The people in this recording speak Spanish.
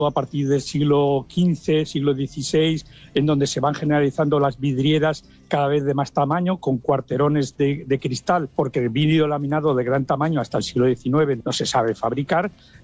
a partir del siglo XV, siglo XVI, en donde se van generalizando las vidrieras cada vez de más tamaño, con cuarterones de cristal, porque el vidrio laminado de gran tamaño hasta el siglo XIX no se sabe fabricar.